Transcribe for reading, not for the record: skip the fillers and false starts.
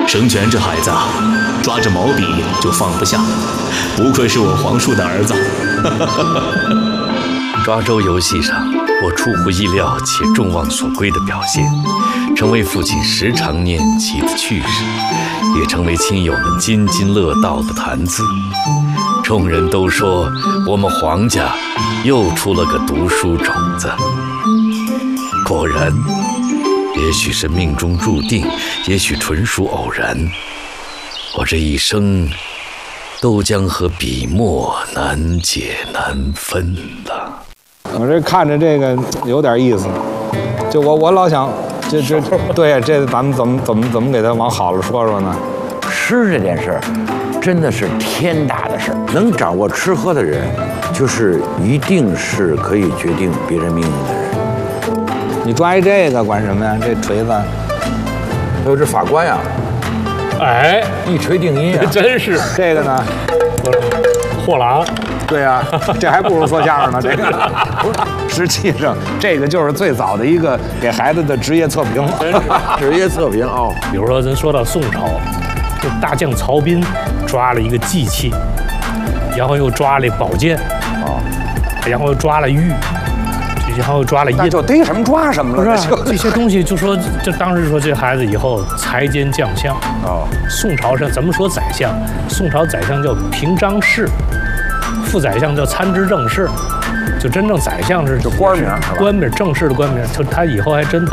成全这孩子啊，抓着毛笔就放不下，不愧是我皇叔的儿子。 抓周游戏上，我出乎意料且众望所归的表现，成为父亲时常念起的趣事，也成为亲友们津津乐道的谈资。众人都说我们黄家又出了个读书种子。果然，也许是命中注定，也许纯属偶然，我这一生都将和笔墨难解难分了。 我这看着这个有点意思，就我老想，对，这咱们怎么给他往好了说说呢？ 吃这件事儿，真的是天大的事儿。能掌握吃喝的人，就是一定是可以决定别人命运的人。 你抓一这个管什么呀？这锤子， 还有这法官呀， 哎， 一锤定音啊！ 真是这个呢， 货郎。 对啊，这还不如说相声呢。这个，实际上这个就是最早的一个给孩子的职业测评。 职业测评哦。 比如说，咱说到宋朝，这大将曹彬抓了一个祭器，然后又抓了宝剑，然后又抓了玉，然后又抓了印。 那就逮什么抓什么了。 不是这些东西，就说就当时说这孩子以后才兼将相。宋朝上怎么说宰相？宋朝宰相叫平章事。副宰相叫参知政事，就真正宰相是就官名， 官名正式的官名，就他以后还真